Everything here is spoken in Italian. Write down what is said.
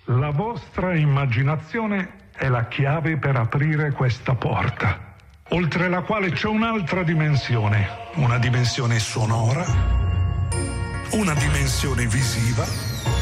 La vostra immaginazione è la chiave per aprire questa porta, oltre la quale c'è un'altra dimensione, una dimensione sonora, una dimensione visiva